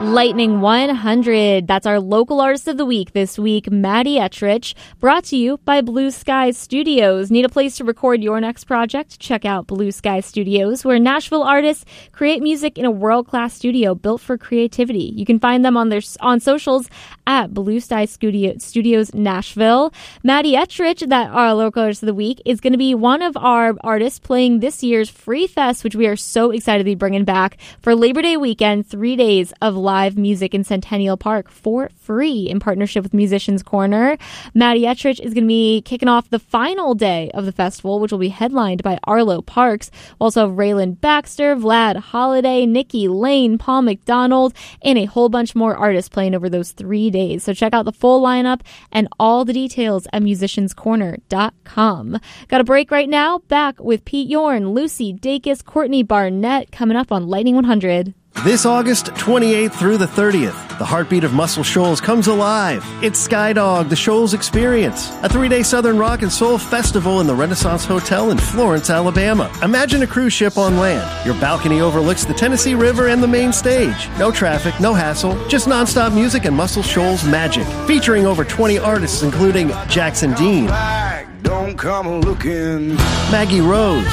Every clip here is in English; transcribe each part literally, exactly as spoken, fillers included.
Lightning one hundred. That's our local artist of the week this week, Maddie Ettrich, brought to you by Blue Sky Studios. Need a place to record your next project? Check out Blue Sky Studios, where Nashville artists create music in a world-class studio built for creativity. You can find them on their on socials at Blue Sky Studio, Studios Nashville. Maddie Ettrich, that our local artist of the week, is going to be one of our artists playing this year's Free Fest, which we are so excited to be bringing back for Labor Day weekend. Three days of live music in Centennial Park for free in partnership with Musicians Corner. Maddie Ettrich is going to be kicking off the final day of the festival, which will be headlined by Arlo Parks. We'll also have Raylan Baxter, Vlad Holiday, Nikki Lane, Paul McDonald, and a whole bunch more artists playing over those three days. So check out the full lineup and all the details at musicians corner dot com. Got a break right now. Back with Pete Yorn, Lucy Dacus, Courtney Barnett coming up on Lightning one hundred. This August twenty-eighth through the thirtieth, the heartbeat of Muscle Shoals comes alive. It's Skydog, the Shoals Experience, a three-day Southern Rock and Soul festival in the Renaissance Hotel in Florence, Alabama. Imagine a cruise ship on land. Your balcony overlooks the Tennessee River and the main stage. No traffic, no hassle, just nonstop music and Muscle Shoals magic. Featuring over twenty artists, including Jackson Dean, Don't come looking. Maggie Rose,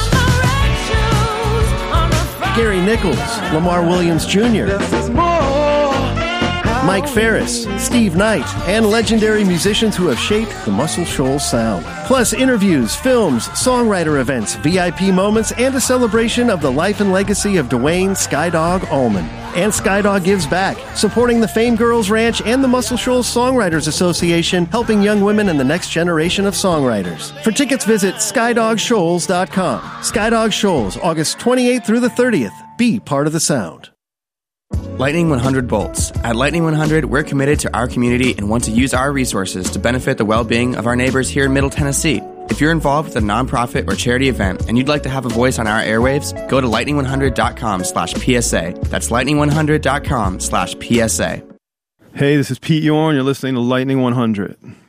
Gary Nichols, Lamar Williams Junior, Mike Ferris, Steve Knight, and legendary musicians who have shaped the Muscle Shoals sound. Plus interviews, films, songwriter events, V I P moments, and a celebration of the life and legacy of Dwayne Skydog Allman. And Skydog gives back, supporting the Fame Girls Ranch and the Muscle Shoals Songwriters Association, helping young women and the next generation of songwriters. For tickets, visit skydog shoals dot com. Skydog Shoals, August twenty-eighth through the thirtieth. Be part of the sound. Lightning one hundred Bolts. At Lightning one hundred, we're committed to our community and want to use our resources to benefit the well-being of our neighbors here in Middle Tennessee. If you're involved with a nonprofit or charity event and you'd like to have a voice on our airwaves, go to lightning one hundred dot com slash P S A. That's lightning one hundred dot com slash P S A. Hey, this is Pete Yorn. You're listening to Lightning one hundred.